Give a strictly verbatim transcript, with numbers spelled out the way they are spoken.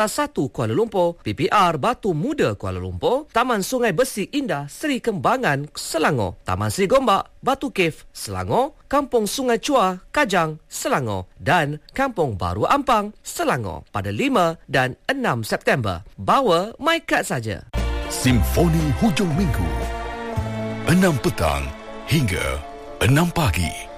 satu Kuala Lumpur, P P R Batu Muda Kuala Lumpur, Taman Sungai Besi Indah Seri Kembangan Selangor, Taman Seri Gombak Batu Cave Selangor, Kampung Sungai Chua Kajang Selangor dan Kampung Baru Ampang Selangor pada lima dan enam September. Bawa MyCard saja. Simfoni Hujung Minggu, enam petang hingga enam pagi.